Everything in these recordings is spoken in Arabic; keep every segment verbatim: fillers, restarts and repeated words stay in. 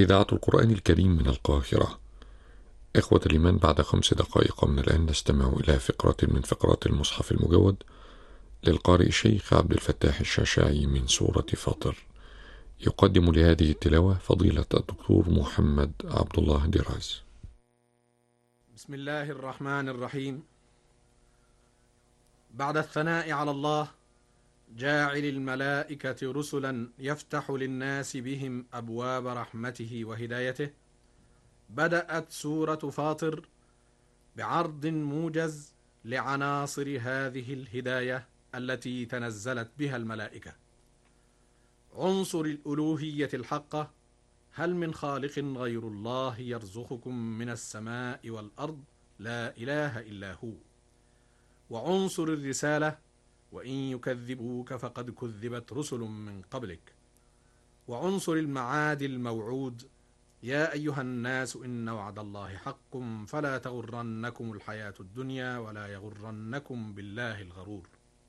إذاعة القرآن الكريم من القاهرة. إخوة الإيمان، بعد خمس دقائق من الآن نستمع إلى فقرة من فقرات المصحف المجود للقارئ الشيخ عبد الفتاح الشاشاعي من سورة فاطر. يقدم لهذه التلاوة فضيلة الدكتور محمد عبد الله دراز. بسم الله الرحمن الرحيم. بعد الثناء على الله جاعل الملائكة رسلا يفتح للناس بهم أبواب رحمته وهدايته، بدأت سورة فاطر بعرض موجز لعناصر هذه الهداية التي تنزلت بها الملائكة. عنصر الألوهية الحقة: هل من خالق غير الله يرزقكم من السماء والأرض؟ لا إله إلا هو. وعنصر الرسالة: وإن يكذبوك فقد كذبت رسل من قبلك. وعنصر المعاد الموعود: يا أيها الناس إن وعد الله حق فلا تغرنكم الحياة الدنيا ولا يغرنكم بالله الغرور.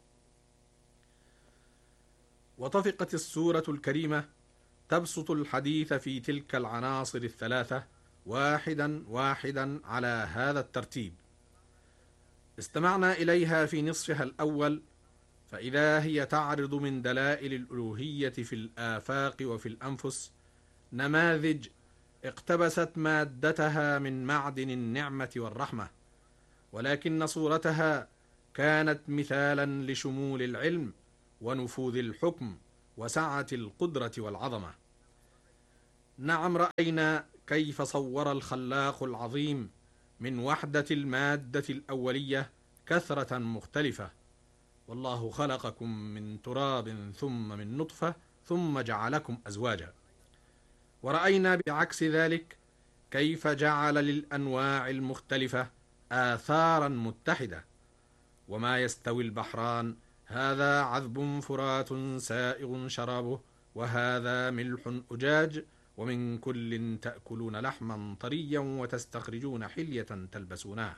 وطفقت السورة الكريمة تبسط الحديث في تلك العناصر الثلاثة واحدا واحدا على هذا الترتيب. استمعنا إليها في نصفها الأول، فإذا هي تعرض من دلائل الألوهية في الآفاق وفي الأنفس نماذج اقتبست مادتها من معدن النعمة والرحمة، ولكن صورتها كانت مثالا لشمول العلم ونفوذ الحكم وسعة القدرة والعظمة. نعم، رأينا كيف صور الخلاق العظيم من وحدة المادة الأولية كثرة مختلفة. والله خلقكم من تراب ثم من نطفة ثم جعلكم أزواجا. ورأينا بعكس ذلك كيف جعل للأنواع المختلفة آثارا متحدة. وما يستوي البحران، هذا عذب فرات سائغ شرابه وهذا ملح أجاج ومن كل تأكلون لحما طريا وتستخرجون حلية تلبسونها.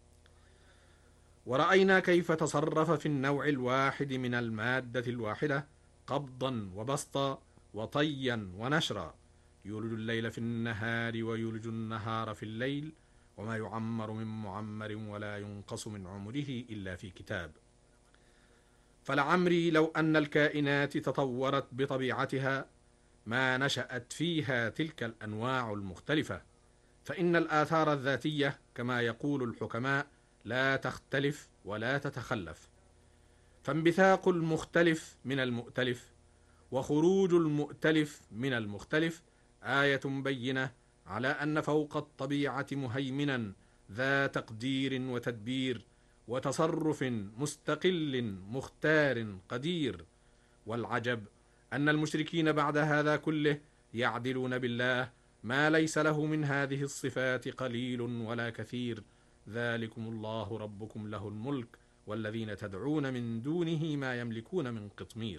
ورأينا كيف تصرف في النوع الواحد من المادة الواحدة قبضا وبسطا وطيا ونشرا، يولج الليل في النهار ويولج النهار في الليل وما يعمر من معمر ولا ينقص من عمره إلا في كتاب. فلعمري لو أن الكائنات تطورت بطبيعتها ما نشأت فيها تلك الأنواع المختلفة، فإن الآثار الذاتية كما يقول الحكماء لا تختلف ولا تتخلف. فانبثاق المختلف من المؤتلف وخروج المؤتلف من المختلف آية بينة على أن فوق الطبيعة مهيمنا ذا تقدير وتدبير وتصرف مستقل مختار قدير. والعجب أن المشركين بعد هذا كله يعدلون بالله ما ليس له من هذه الصفات قليل ولا كثير. ذلكم الله ربكم له الملك والذين تدعون من دونه ما يملكون من قطمير.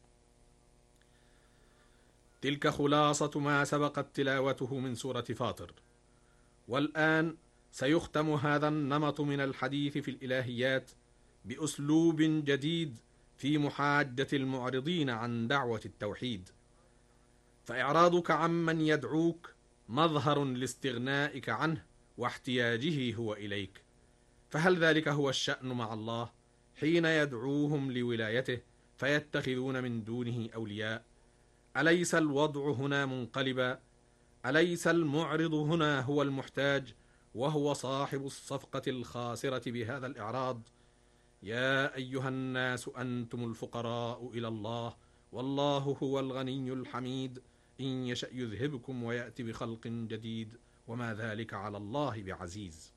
تلك خلاصة ما سبقت تلاوته من سورة فاطر. والآن سيختم هذا النمط من الحديث في الإلهيات بأسلوب جديد في محاجة المعرضين عن دعوة التوحيد. فإعراضك عمن يدعوك مظهر لاستغنائك عنه واحتياجه هو إليك. فهل ذلك هو الشأن مع الله حين يدعوهم لولايته فيتخذون من دونه أولياء؟ أليس الوضع هنا منقلبا؟ أليس المعرض هنا هو المحتاج وهو صاحب الصفقة الخاسرة بهذا الإعراض؟ يا أيها الناس أنتم الفقراء إلى الله والله هو الغني الحميد إن يشأ يذهبكم ويأتي بخلق جديد وما ذلك على الله بعزيز.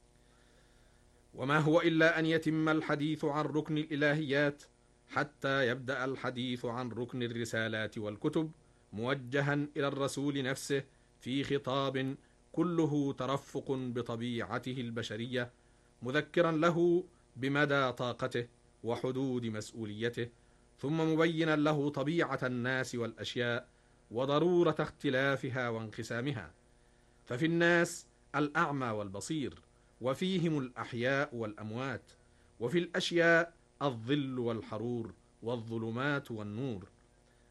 وما هو إلا أن يتم الحديث عن ركن الإلهيات حتى يبدأ الحديث عن ركن الرسالات والكتب موجها إلى الرسول نفسه في خطاب كله ترفق بطبيعته البشرية، مذكرا له بمدى طاقته وحدود مسؤوليته، ثم مبينا له طبيعة الناس والأشياء وضرورة اختلافها وانقسامها. ففي الناس الأعمى والبصير، وفيهم الأحياء والأموات، وفي الأشياء الظل والحرور والظلمات والنور.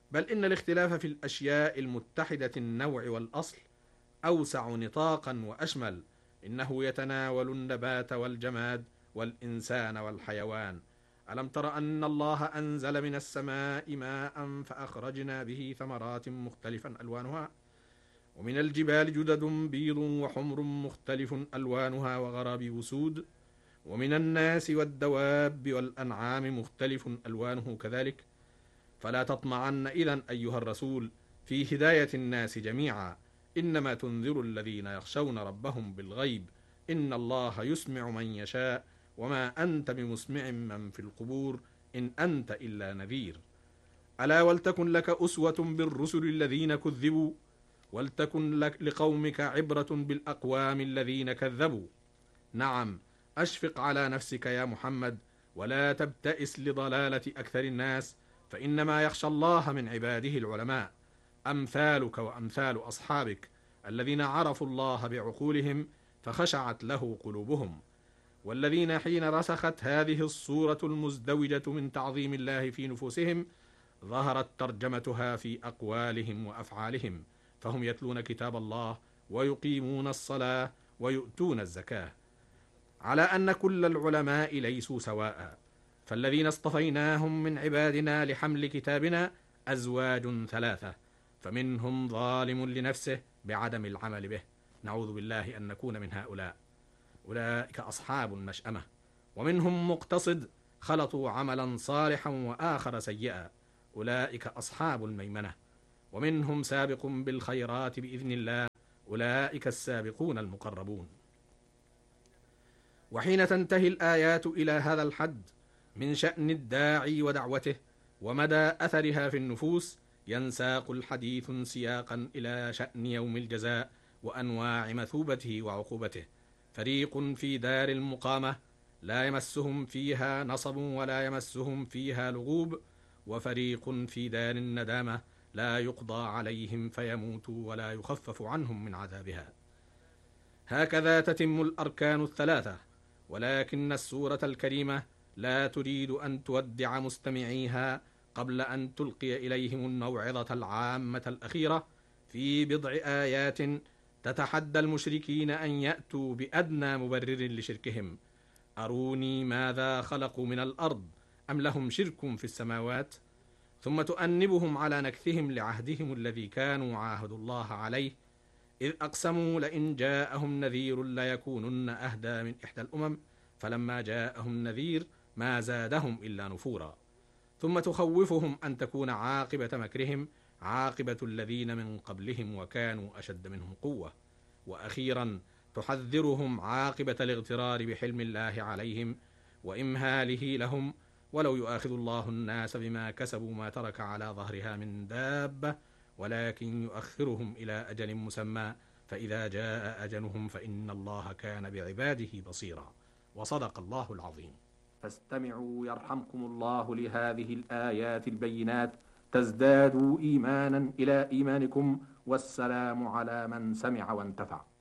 بل إن الاختلاف في الأشياء المتحدة النوع والأصل أوسع نطاقا وأشمل، إنه يتناول النبات والجماد والإنسان والحيوان. ألم تر أن الله أنزل من السماء ماء فأخرجنا به ثمرات مختلفا ألوانها، ومن الجبال جدد بيض وحمر مختلف ألوانها وغرابيب سود، ومن الناس والدواب والأنعام مختلف ألوانه كذلك. فلا تطمعن إذن أيها الرسول في هداية الناس جميعا، إنما تنذر الذين يخشون ربهم بالغيب، إن الله يسمع من يشاء وما أنت بمسمع من في القبور إن أنت إلا نذير. ألا ولتكن لك أسوة بالرسل الذين كذبوا، ولتكن لك لقومك عبرة بالأقوام الذين كذبوا. نعم، أشفق على نفسك يا محمد، ولا تبتئس لضلالة أكثر الناس، فإنما يخشى الله من عباده العلماء، أمثالك وأمثال أصحابك الذين عرفوا الله بعقولهم فخشعت له قلوبهم، والذين حين رسخت هذه الصورة المزدوجة من تعظيم الله في نفوسهم ظهرت ترجمتها في أقوالهم وأفعالهم، فهم يتلون كتاب الله ويقيمون الصلاة ويؤتون الزكاة. على أن كل العلماء ليسوا سواء، فالذين اصطفيناهم من عبادنا لحمل كتابنا أزواج ثلاثة، فمنهم ظالم لنفسه بعدم العمل به، نعوذ بالله أن نكون من هؤلاء، أولئك أصحاب المشأمة. ومنهم مقتصد خلطوا عملا صالحا وآخر سيئا، أولئك أصحاب الميمنة. ومنهم سابق بالخيرات بإذن الله، أولئك السابقون المقربون. وحين تنتهي الآيات إلى هذا الحد من شأن الداعي ودعوته ومدى أثرها في النفوس، ينساق الحديث سياقا إلى شأن يوم الجزاء وأنواع مثوبته وعقوبته. فريق في دار المقامة لا يمسهم فيها نصب ولا يمسهم فيها لغوب، وفريق في دار الندامة لا يقضى عليهم فيموتوا ولا يخفف عنهم من عذابها. هكذا تتم الأركان الثلاثة، ولكن السورة الكريمة لا تريد أن تودع مستمعيها قبل أن تلقي إليهم الموعظة العامة الأخيرة في بضع آيات تتحدى المشركين أن يأتوا بأدنى مبرر لشركهم. أروني ماذا خلقوا من الأرض أم لهم شرك في السماوات، ثم تؤنبهم على نكثهم لعهدهم الذي كانوا عاهدوا الله عليه، إذ أقسموا لئن جاءهم نذير ليكونن أهدى من إحدى الأمم، فلما جاءهم نذير ما زادهم إلا نفورا. ثم تخوفهم أن تكون عاقبة مكرهم عاقبة الذين من قبلهم وكانوا أشد منهم قوة. وأخيرا تحذرهم عاقبة الاغترار بحلم الله عليهم وإمهاله لهم، ولو يؤاخذ الله الناس بما كسبوا ما ترك على ظهرها من دابة، ولكن يؤخرهم إلى أجل مسمى، فإذا جاء أجلهم فإن الله كان بعباده بصيرا. وصدق الله العظيم. فاستمعوا يرحمكم الله لهذه الآيات البينات تزدادوا إيمانا إلى إيمانكم، والسلام على من سمع وانتفع.